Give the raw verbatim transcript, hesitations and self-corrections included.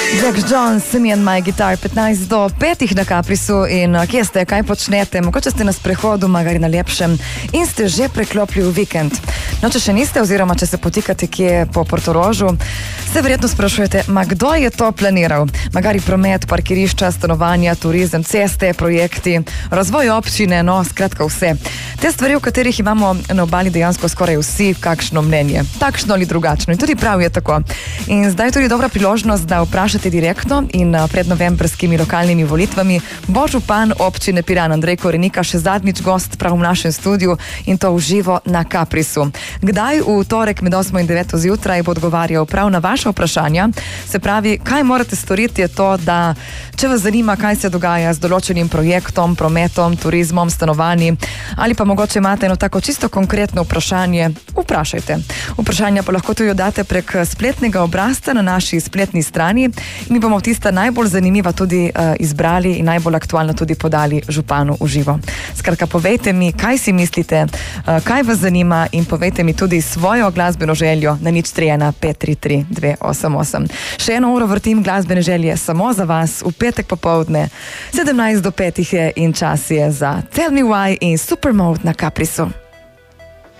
Jack Jones, Me and My Guitar, petnajst do petih na Caprisu. In kje ste, kaj počnete? Mogoče ste na sprehodu, magari na lepšem, in ste že preklopili v vikend. No, če še niste, oziroma če se potikate kje po Portorožu, se verjetno sprašujete, ma kdo je to planiral? Magari promet, parkirišča, stanovanja, turizem, ceste, projekti, razvoj občine, no, skratka vse. Te stvari, o katerih imamo na obali dejansko skoraj vsi kakšno mnenje. Takšno ali drugačno. In tudi prav je tako. In zdaj je tudi dobra priložnost, da vprašate direktno in pred novembrskimi lokalnimi volitvami bo župan občine Piran Andrej Korenika še zadnjič gost prav v našem studiu in to v živo na Caprisu. Kdaj? V torek med osmo in deveto zjutraj bo odgovarjal prav na vaše vprašanja. Se pravi, kaj morate storiti je to, da če vas zanima, kaj se dogaja z določenim projektom, prometom, turizmom, stanovanji, ali pa mogoče imate eno tako čisto konkretno vprašanje, vprašajte. Vprašanja pa lahko tudi date prek spletnega obrazca na naši spletni strani. Mi bomo tista najbolj zanimiva tudi uh, izbrali in najbolj aktualno tudi podali županu v živo. Skratka, povejte mi, kaj si mislite, uh, kaj vas zanima in povejte mi tudi svojo glasbeno željo na nič tri ena pet tri tri dve osem osem. Še eno uro vrtim glasbene želje samo za vas v petek popovdne. sedemnajst do petih je in čas je za Tell Me Why in Supermode na Caprisu.